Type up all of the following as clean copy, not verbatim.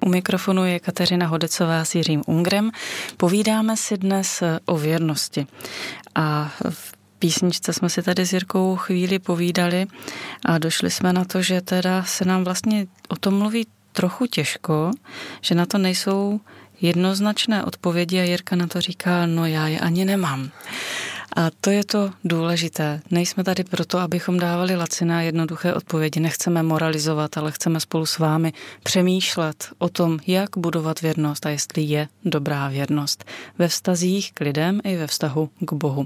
mikrofonu je Kateřina Hodecová s Jiřím Ungrem. Povídáme si dnes o věrnosti. A v písničce jsme si tady s Jirkou chvíli povídali a došli jsme na to, že teda se nám vlastně o tom mluví trochu těžko, že na to nejsou jednoznačné odpovědi a Jirka na to říká, no já je ani nemám. A to je to důležité. Nejsme tady proto, abychom dávali laciné jednoduché odpovědi. Nechceme moralizovat, ale chceme spolu s vámi přemýšlet o tom, jak budovat věrnost a jestli je dobrá věrnost ve vztazích k lidem i ve vztahu k Bohu.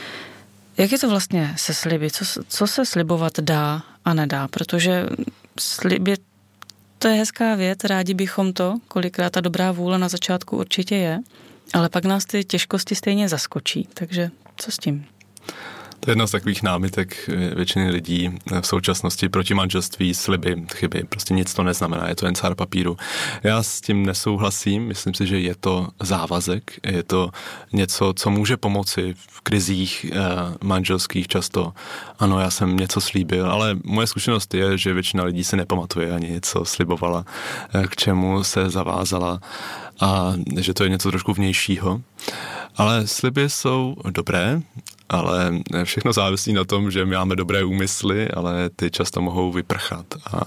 Jak je to vlastně se sliby? Co se slibovat dá a nedá? Protože sliby, to je hezká věc, rádi bychom to, kolikrát ta dobrá vůle na začátku určitě je, ale pak nás ty těžkosti stejně zaskočí, takže co s tím? To je jedna z takových námitek většiny lidí v současnosti proti manželství, sliby, chyby. Prostě nic to neznamená, je to jen cár papíru. Já s tím nesouhlasím, myslím si, že je to závazek, je to něco, co může pomoci v krizích manželských často. Ano, já jsem něco slíbil, ale moje zkušenost je, že většina lidí se nepamatuje ani co slibovala, k čemu se zavázala a že to je něco trošku vnějšího. Ale sliby jsou dobré, ale všechno závisí na tom, že my máme dobré úmysly, ale ty často mohou vyprchat. A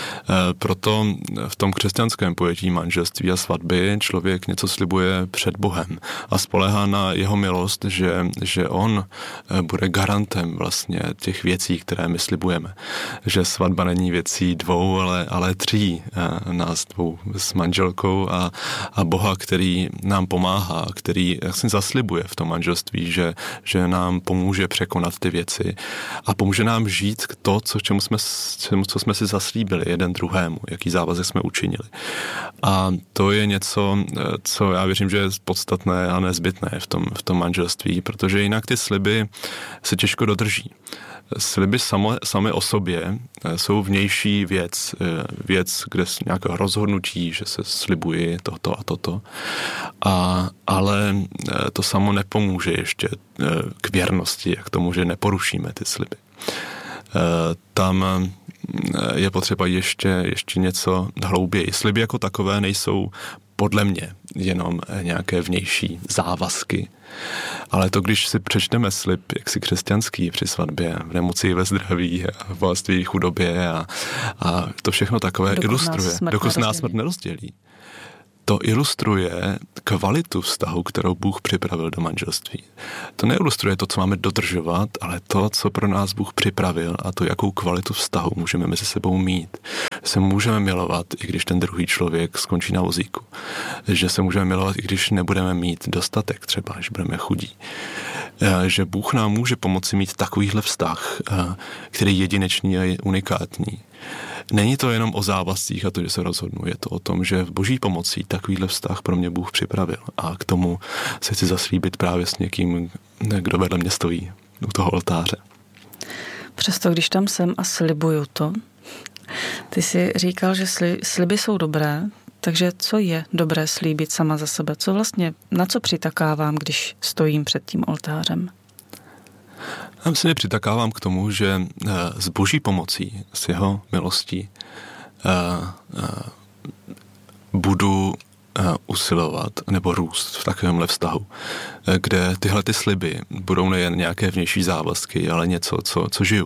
proto v tom křesťanském pojetí manželství a svatby člověk něco slibuje před Bohem a spoléhá na jeho milost, že on bude garantem vlastně těch věcí, které my slibujeme. Že svatba není věcí dvou, ale tří, nás dvou s manželkou a Boha, který nám pomáhá, který si zaslibuje v tom manželství, že nám pomůže překonat ty věci a pomůže nám žít to, co jsme si zaslíbili jeden druhému, jaký závazek jsme učinili. A to je něco, co já věřím, že je podstatné a nezbytné v tom manželství, protože jinak ty sliby se těžko dodrží. Sliby samé o sobě jsou vnější věc, kde nějaké rozhodnutí, že se slibuji toto a toto, ale to samo nepomůže ještě k věrnosti, k tomu, že neporušíme ty sliby. Tam je potřeba ještě něco hlouběji. Sliby jako takové nejsou podle mě jenom nějaké vnější závazky. Ale to, když si přečteme slib jaksi křesťanský při svatbě, v nemoci, ve zdraví, v bohatství, chudobě a to všechno takové ilustruje, dokud nás smrt nerozdělí. To ilustruje kvalitu vztahu, kterou Bůh připravil do manželství. To neilustruje to, co máme dodržovat, ale to, co pro nás Bůh připravil a to, jakou kvalitu vztahu můžeme mezi sebou mít. Že se můžeme milovat, i když ten druhý člověk skončí na vozíku. Že se můžeme milovat, i když nebudeme mít dostatek, třeba, že budeme chudí. Že Bůh nám může pomoci mít takovýhle vztah, který je jedinečný a je unikátní. Není to jenom o závazcích a to, že se rozhodnu. Je to o tom, že v Boží pomocí takovýhle vztah pro mě Bůh připravil. A k tomu se chci zaslíbit právě s někým, kdo vedle mě stojí u toho oltáře. Přesto, když tam jsem a slibuju to, ty jsi říkal, že sliby jsou dobré, takže co je dobré slíbit sama za sebe? Co vlastně, na co přitakávám, když stojím před tím oltářem? Já myslím, přitakávám k tomu, že s Boží pomocí, s jeho milostí budu usilovat nebo růst v takovémhle vztahu, kde tyhle ty sliby budou nejen nějaké vnější závazky, ale něco, co žiju,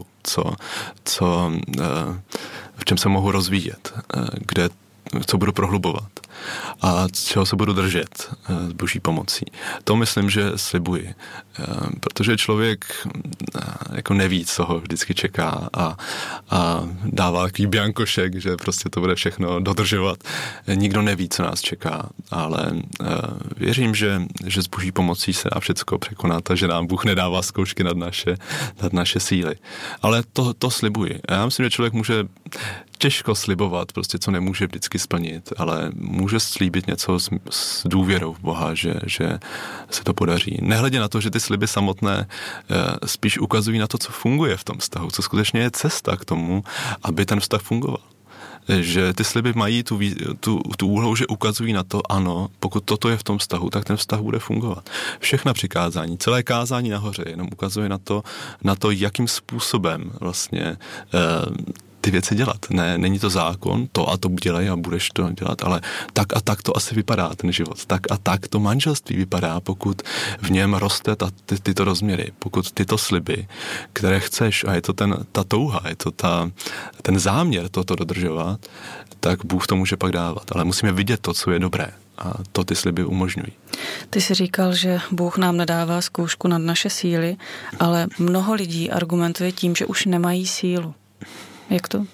v čem se mohu rozvíjet, co budu prohlubovat a čeho se budu držet s Boží pomocí. To myslím, že slibuji, protože člověk jako neví, co ho vždycky čeká a dává takový biankošek, že prostě to bude všechno dodržovat. Nikdo neví, co nás čeká, ale věřím, že s Boží pomocí se dá všecko překonat a že nám Bůh nedává zkoušky nad naše síly. Ale to slibuji. Já myslím, že člověk může těžko slibovat, prostě co nemůže vždycky splnit, ale může slíbit něco s důvěrou v Boha, že se to podaří. Nehledě na to, že ty sliby samotné spíš ukazují na to, co funguje v tom vztahu, co skutečně je cesta k tomu, aby ten vztah fungoval. Že ty sliby mají tu úlohu, že ukazují na to, ano, pokud toto je v tom vztahu, tak ten vztah bude fungovat. Všechna přikázání, celé kázání nahoře jenom ukazuje na to, jakým způsobem vlastně ty věci dělat. Ne, není to zákon, to a to dělej a budeš to dělat, ale tak a tak to asi vypadá ten život. Tak a tak to manželství vypadá, pokud v něm roste tyto rozměry, pokud tyto sliby, které chceš, a je to ta touha, je to ten záměr toto dodržovat, tak Bůh to může pak dávat. Ale musíme vidět to, co je dobré. A to ty sliby umožňují. Ty jsi říkal, že Bůh nám nedává zkoušku nad naše síly, ale mnoho lidí argumentuje tím, že už nemají sílu. Jak to?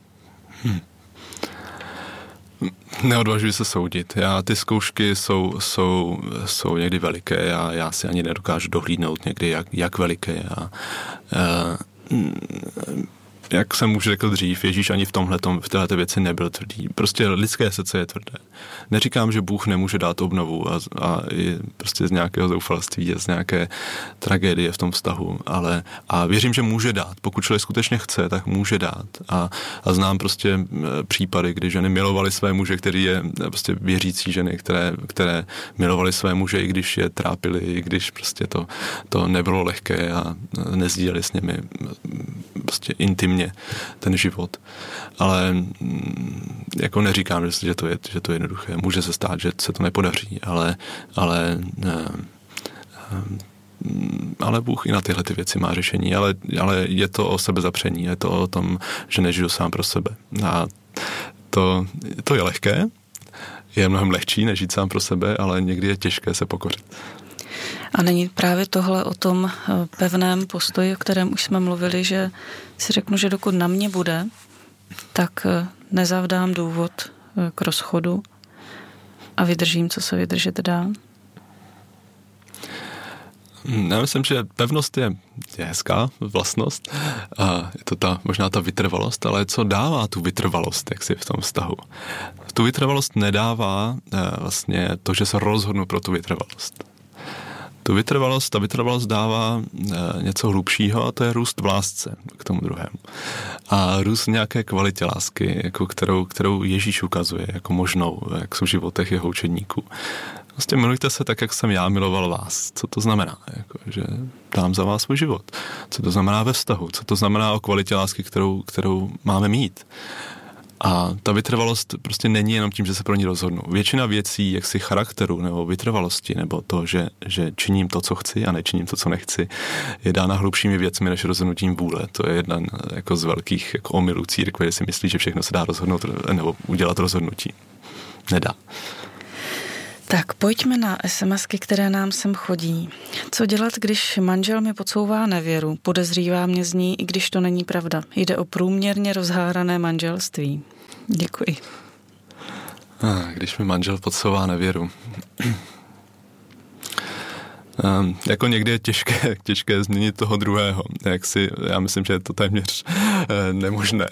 Neodvažuji se soudit. Ty zkoušky jsou někdy veliké a já si ani nedokážu dohlídnout někdy, jak veliké. Jak jsem už řekl dřív, Ježíš ani v této věci nebyl tvrdý. Prostě lidské srdce je tvrdé. Neříkám, že Bůh nemůže dát obnovu a prostě z nějakého zoufalství, z nějaké tragédie v tom vztahu, a věřím, že může dát. Pokud člověk skutečně chce, tak může dát. A znám prostě případy, kdy ženy milovaly své muže, který je prostě věřící ženy, které milovaly své muže, i když je trápili, i když prostě to nebylo lehké a nezdíleli s nimi prostě intimně ten život. Ale jako neříkám, že to je jednoduché. Může se stát, že se to nepodaří, ale Bůh i na tyhle ty věci má řešení, ale je to o sebezapření, je to o tom, že nežiju sám pro sebe. A to je lehké, je mnohem lehčí než žít sám pro sebe, ale někdy je těžké se pokořit. A není právě tohle o tom pevném postoji, o kterém už jsme mluvili, že si řeknu, že dokud na mě bude, tak nezavdám důvod k rozchodu a vydržím, co se vydržet dá? Já myslím, že pevnost je hezká vlastnost a je to možná ta vytrvalost, ale co dává tu vytrvalost, jak si v tom vztahu? Tu vytrvalost nedává vlastně to, že se rozhodnu pro tu vytrvalost. Ta vytrvalost dává něco hlubšího a to je růst v lásce k tomu druhému. A růst v nějaké kvalitě lásky, jako kterou Ježíš ukazuje jako možnou, jak jsou v životech jeho učedníků. Vlastně milujte se tak, jak jsem já miloval vás. Co to znamená? Jako, že dám za vás svůj život. Co to znamená ve vztahu? Co to znamená o kvalitě lásky, kterou máme mít? A ta vytrvalost prostě není jenom tím, že se pro ní rozhodnu. Většina věcí, jaksi charakteru nebo vytrvalosti, nebo to, že činím to, co chci a nečiním to, co nechci, je dána hlubšími věcmi než rozhodnutím vůle. To je jeden jako z velkých jako omylů církve, že si myslí, že všechno se dá rozhodnout nebo udělat rozhodnutí. Nedá. Tak pojďme na SMSky, které nám sem chodí. Co dělat, když manžel mi podsouvá nevěru, podezřívá mě z ní, i když to není pravda. Jde o průměrně rozhárané manželství. Děkuji. Když mi manžel podsouvá nevěru. Jako někdy je těžké změnit toho druhého. Já myslím, že je to téměř nemožné.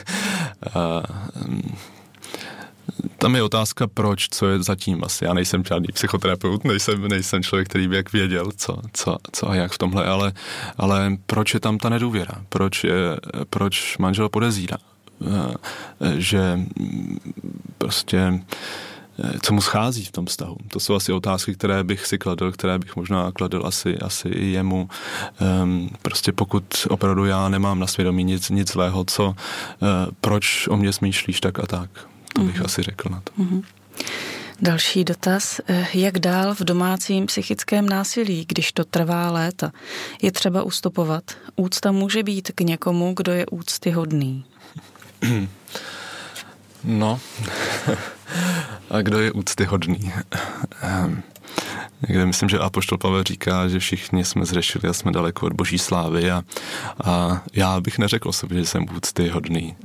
Tam je otázka, proč, co je zatím asi. Já nejsem žádný psychoterapeut, nejsem člověk, který by jak věděl, co a jak v tomhle, ale proč je tam ta nedůvěra? Proč manžel podezírá? Že prostě co mu schází v tom vztahu. To jsou asi otázky, které bych si kladl, které bych možná kladl asi i jemu. Prostě pokud opravdu já nemám na svědomí nic zlého, proč o mě smýšlíš tak a tak. To bych asi řekl na to. Další dotaz. Jak dál v domácím psychickém násilí, když to trvá léta? Je třeba ustupovat. Úcta může být k někomu, kdo je úctyhodný. No. A kdo je úctyhodný? Někde myslím, že apoštol Pavel říká, že všichni jsme zřešili a jsme daleko od boží slávy a já bych neřekl sobě, že jsem úctyhodný.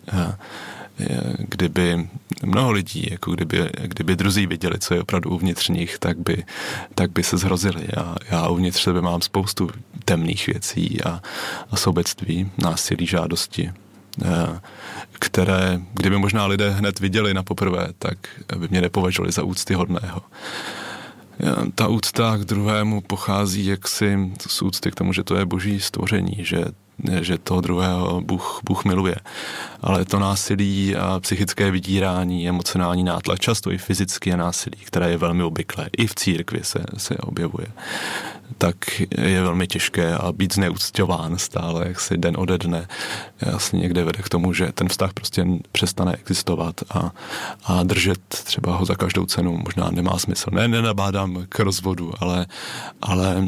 Kdyby mnoho lidí, jako kdyby druzí viděli, co je opravdu uvnitř nich, tak by se zhrozili. Já uvnitř sebe mám spoustu temných věcí a sobectví, násilí, žádosti, které, kdyby možná lidé hned viděli na poprvé, tak by mě nepovažovali za úctyhodného. Ta úcta k druhému pochází jaksi z úcty k tomu, že to je boží stvoření, že že toho druhého Bůh miluje. Ale to násilí a psychické vydírání, emocionální nátlak, často i fyzické násilí, které je velmi obvyklé, i v církvi se objevuje, tak je velmi těžké a být zneucťován stále, jak si den ode dne jasně někde vede k tomu, že ten vztah prostě přestane existovat a držet třeba ho za každou cenu možná nemá smysl. Nenabádám k rozvodu, ale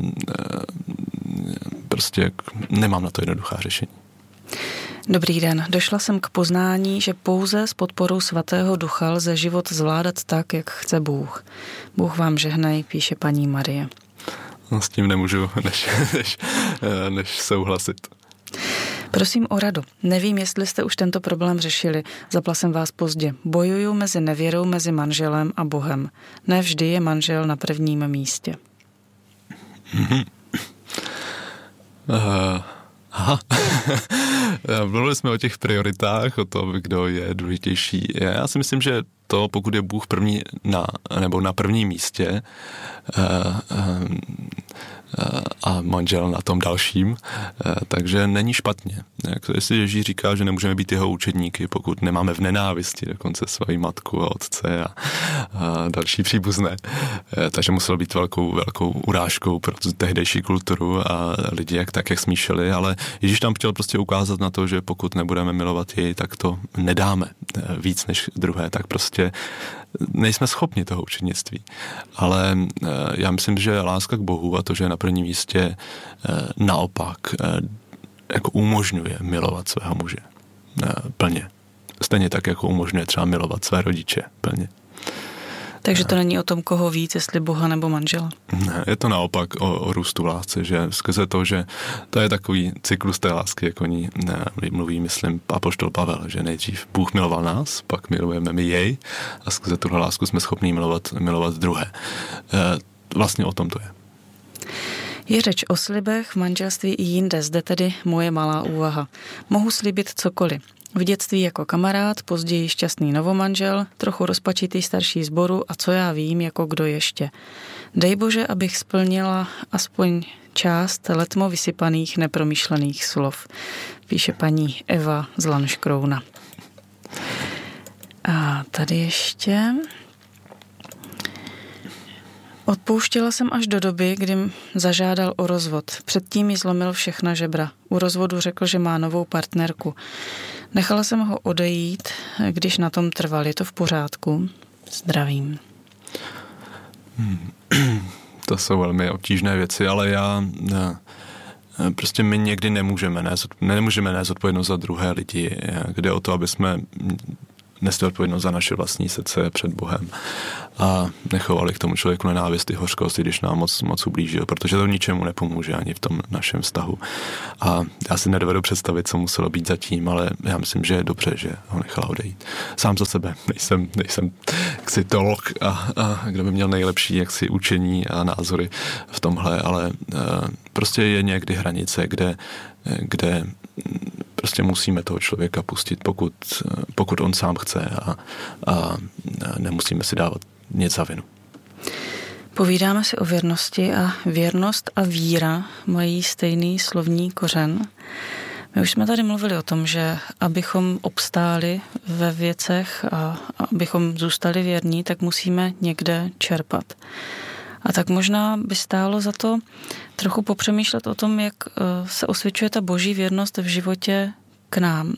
prostě nemám na to jednoduchá řešení. Dobrý den. Došla jsem k poznání, že pouze s podporou Svatého Ducha lze život zvládat tak, jak chce Bůh. Bůh vám žehnej, píše paní Marie. No, s tím nemůžu než souhlasit. Prosím o radu. Nevím, jestli jste už tento problém řešili. Zapla jsem vás pozdě. Bojuju mezi nevěrou mezi manželem a Bohem. Ne vždy je manžel na prvním místě. Mluvili jsme o těch prioritách, o tom, kdo je důležitější. Já si myslím, že to, pokud je Bůh na prvním místě a manžel na tom dalším, takže není špatně. Jestli Ježíš říká, že nemůžeme být jeho učedníky, pokud nemáme v nenávisti dokonce svoji matku a otce a další příbuzné. Takže muselo být velkou urážkou pro tehdejší kulturu a lidi jak smýšleli, ale Ježíš tam chtěl prostě ukázat na to, že pokud nebudeme milovat jej, tak to nedáme víc než druhé, tak prostě nejsme schopni toho učednictví. Ale já myslím, že láska k Bohu a to, že je na prvním místě, naopak jako umožňuje milovat svého muže plně. Stejně tak, jako umožňuje třeba milovat své rodiče plně. Takže to není o tom, koho víc, jestli Boha nebo manžela. Ne, je to naopak o růstu lásce, že skrze to, že to je takový cyklus té lásky, jak o ní mluví, myslím, apoštol Pavel, že nejdřív Bůh miloval nás, pak milujeme my jej a skrze tuhle lásku jsme schopni milovat druhé. Vlastně o tom to je. Je řeč o slibech v manželství i jinde, zde tedy moje malá úvaha. Mohu slíbit cokoliv. V dětství jako kamarád, později šťastný novomanžel, trochu rozpačitý starší sboru a co já vím, jako kdo ještě. Dej Bože, abych splnila aspoň část letmo vysypaných nepromyšlených slov, píše paní Eva z Lanškrouna. A tady ještě... Odpouštěla jsem až do doby, kdy zažádal o rozvod. Předtím mi zlomil všechna žebra. U rozvodu řekl, že má novou partnerku. Nechala jsem ho odejít, když na tom trval. Je to v pořádku? Zdravím. To jsou velmi obtížné věci, ale prostě my někdy nemůžeme nést odpovědnost za druhé lidi. Jde o to, aby jsme nesli odpovědnost za naše vlastní srdce před Bohem a nechovali k tomu člověku nenávist i hořkost, když nám moc ublížil, protože to ničemu nepomůže ani v tom našem vztahu. A já si nedovedu představit, co muselo být zatím, ale já myslím, že je dobře, že ho nechala odejít. Sám za sebe nejsem jaksi teolog a kdo by měl nejlepší jaksi učení a názory v tomhle, ale prostě je někdy hranice, kde prostě musíme toho člověka pustit, pokud on sám chce a nemusíme si dávat nic za vinu. Povídáme si o věrnosti a věrnost a víra mají stejný slovní kořen. My už jsme tady mluvili o tom, že abychom obstáli ve věcech a abychom zůstali věrní, tak musíme někde čerpat. A tak možná by stálo za to trochu popřemýšlet o tom, jak se osvědčuje ta boží věrnost v životě k nám.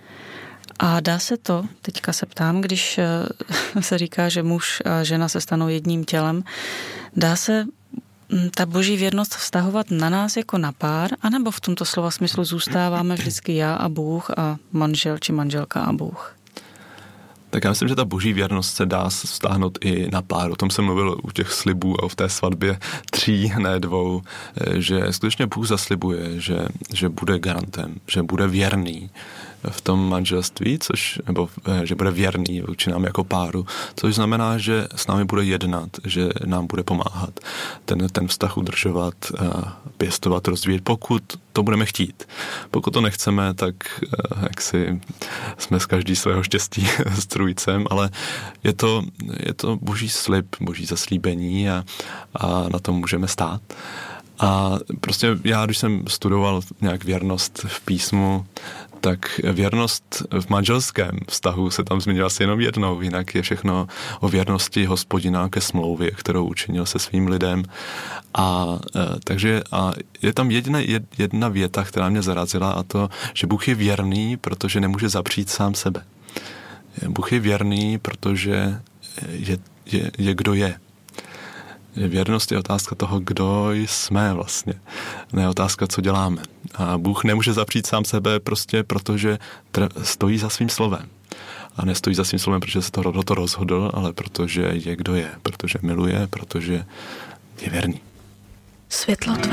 A dá se to, teďka se ptám, když se říká, že muž a žena se stanou jedním tělem, dá se ta boží věrnost vztahovat na nás jako na pár, anebo v tomto slova smyslu zůstáváme vždycky já a Bůh a manžel či manželka a Bůh? Tak já myslím, že ta boží věrnost se dá vztáhnout i na pár. O tom jsem mluvil u těch slibů a v té svatbě 3, ne 2, že skutečně Bůh zaslibuje, že bude garantem, že bude věrný v tom manželství, nebo že bude věrný vůči nám jako páru, což znamená, že s námi bude jednat, že nám bude pomáhat ten vztah udržovat, pěstovat, rozvíjet, pokud to budeme chtít. Pokud to nechceme, tak jak si jsme z každý svého štěstí strůjcem, ale je to boží slib, boží zaslíbení a na tom můžeme stát. A prostě já, když jsem studoval nějak věrnost v písmu, tak věrnost v manželském vztahu se tam zmiňuje asi jenom jednou, jinak je všechno o věrnosti Hospodina ke smlouvě, kterou učinil se svým lidem. Takže je tam jedna věta, která mě zarazila, a to, že Bůh je věrný, protože nemůže zapřít sám sebe. Bůh je věrný, protože je kdo je. Věrnost je otázka toho, kdo jsme vlastně. Ne otázka, co děláme. A Bůh nemůže zapřít sám sebe prostě protože stojí za svým slovem. A nestojí za svým slovem, protože se to rozhodl, ale protože je kdo je. Protože miluje, protože je věrný. Světlo tvé